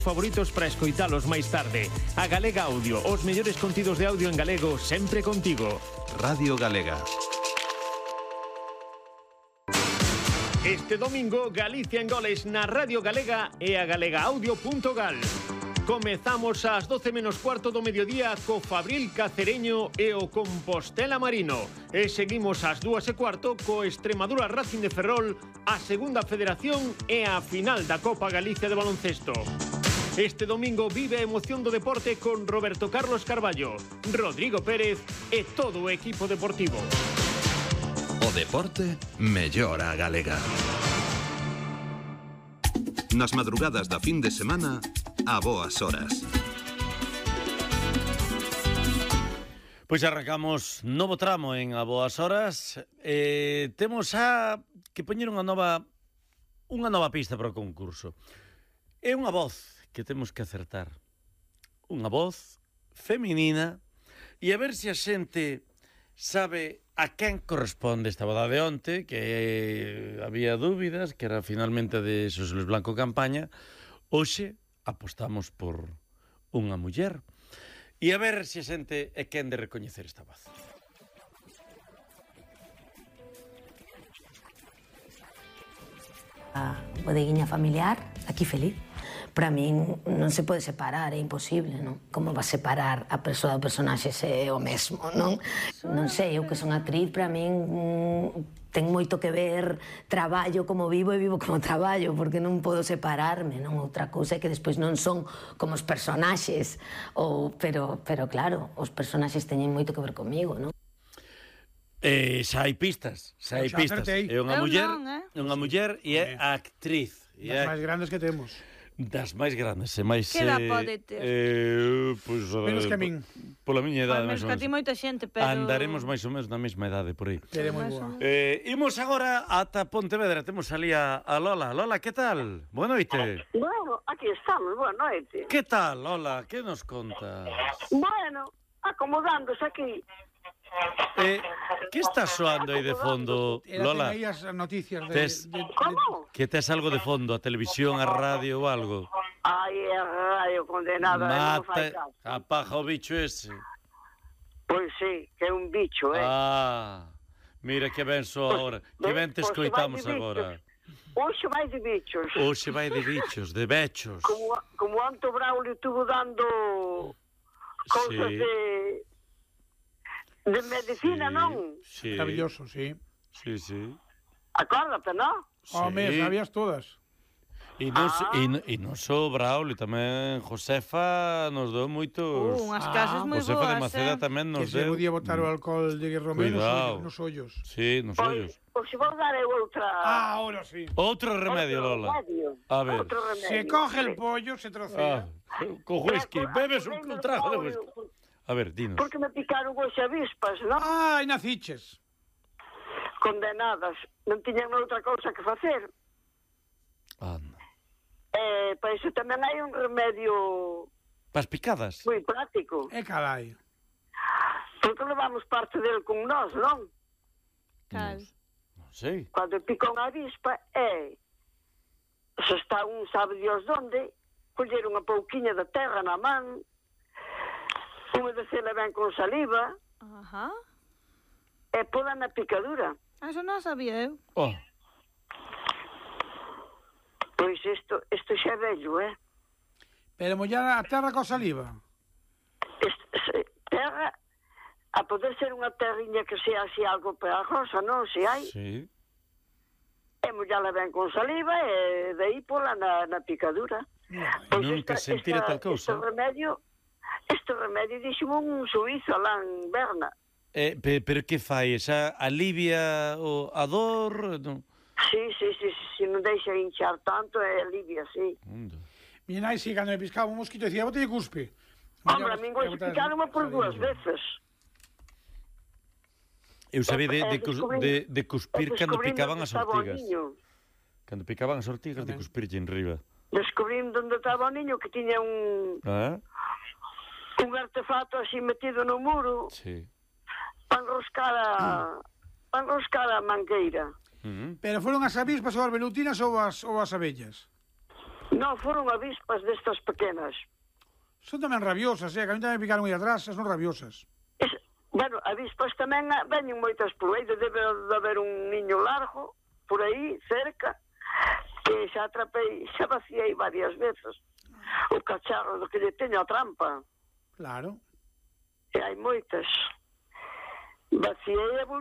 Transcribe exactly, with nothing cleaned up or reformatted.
favoritos para escoitalos máis tarde. A Galega Audio, os mellores contidos de audio en galego sempre contigo. Radio Galega. Este domingo, Galicia en goles na Radio Galega e a galega audio punto gal. Comezamos ás doce menos cuarto do mediodía co Fabril Cacereño e o Compostela Marino. E seguimos ás dúas e cuarto co Extremadura Racing de Ferrol, a segunda federación e a final da Copa Galicia de baloncesto. Este domingo vive a emoción do deporte con Roberto Carlos Carballo, Rodrigo Pérez e todo o equipo deportivo. O deporte mellora a galega. Nas madrugadas da fin de semana, a boas horas. Pois arrancamos novo tramo en A Boas Horas. Eh, temos a que poñer unha nova unha nova pista para o concurso. É unha voz que temos que acertar. Unha voz feminina e a ver se a xente sabe a quen corresponde esta boda de onte, que había dúbidas, que era finalmente de Xosé Luis Blanco Campaña. Hoxe apostamos por unha muller e a ver se a xente é quen de recoñecer esta voz. A bodeguiña familiar, aquí feliz. Para min non se pode separar, é imposible, non? Como va separar a persoa do personaxe se é o mesmo, non? Non sei, eu que son actriz, para min mm, ten moito que ver traballo como vivo e vivo como traballo, porque non podo separarme, non? Outra cousa é que despois non son como os personaxes, ou, pero, pero claro, os personaxes teñen moito que ver comigo, non? Eh, xa hai pistas, xa hai pistas. É unha muller, é unha muller e é actriz. Das máis grandes que temos. Das máis grandes, e máis... Que edad pode ter? Eh, pues, menos que a min. Pola miña idade, máis máis ou ou menos. Que a ti menos. moita xente, pero... Andaremos máis ou menos na mesma idade, por aí. Tere moi boa. Eh, imos agora ata Pontevedra. Temos ali a, a Lola. Lola, que tal? Boa noite. Bueno, aquí estamos, boa noite. Que tal, Lola? Que nos contas? Bueno, acomodándose aquí. Eh, que está soando aí de fondo, Lola? Ela ten aí as noticias de... Tes, de, de... Como? que tes algo de fondo, a televisión, a radio ou algo? Ai, a radio condenada, non fai Mata, caso. apaga o bicho ese. Pois sí, que é un bicho, eh? Ah, mira que ben so agora, que ben te Pois se vai escoitamos de agora. Hoxe vai de bichos. Hoxe vai de bichos, de bechos. Como, como Anto Braulio estuvo dando cousas Sí. de... de medicina, Sí, non? sí. Maravilloso, sí. Sí, sí. Acórdate, non? Home, Sí. sabías todas. E non, Ah. e, non- e non só Braulio, tamén Josefa nos dou moitos... Uh, unhas Ah, casas moi Josefa de boas, Maceda eh? tamén Que nos se deu... podía botar o alcohol de Romero Cuidado. nos ollos. Sí, nos Pois, ollos. pois se vou dar eu outra... Ah, ahora sí. Outro remedio, outro Lola. remedio. A ver. Outro remedio. Se coge el Sí. pollo, se Ah, trocea. co whisky, bebes un, un trago de whisky. Porque A ver, dinos. me picaron hoxe avispas, non? Ai, naciches. Condenadas. Non tiñan outra cousa que facer. Anda. Eh, para iso tamén hai un remedio Pas picadas? moi práctico. E carai. Porque levamos parte del con nós, non? Cal. Non sei. Cando pica unha avispa é... Se está un sabe Dios donde, coller unha pouquiña de terra na man, humedecela ben con saliva, Ajá. e poda na picadura. Ah, Eso non sabía eu. Oh, Pois isto, isto xa é vello, eh? Pero mollar a terra co saliva. Est- se- terra, a poder ser unha terriña que sea así algo pegajosa, non? Se hai, sí. e mollala ben con saliva e de aí pola na, na picadura. Pois Nunca sentira tal cousa. Este remedio, este remedio dixo un suizo alá en Berna. Eh, pe, pero que fai? Esa alivia o, a dor? Non? Sí, sí, sí, sí, sí, non deixa hinchar tanto, é alivia, sí. Onda. Mi nai, si, cando me piscaba un mosquito, dicía, bote de cuspe. Hombre, a min gois picaronme por dúas veces. Eu sabía de, de, E cus- descubrín- de, de cuspir e cando descubrín picaban onde as estaba o ortigas. niño. Cando picaban as ortigas de cuspirlle en riba. Descubrín onde estaba o niño que tiña un, Ah? un artefacto así metido no muro Sí. para enroscar a, para enroscar a mangueira. Uh -huh. Pero foron as avispas ou as velutinas ou as, ou as abellas? Non, foron avispas destas pequenas. Son tamén rabiosas, eh, que a mí tamén me picaron aí atrás, son rabiosas. Es, bueno, avispas tamén ah, veñen moitas por aí, debe de haber un niño largo por aí, cerca, que xa atrapei, xa vaciei varias veces o cacharro do que lle teño a trampa. Claro. E hai moitas. Vaciei e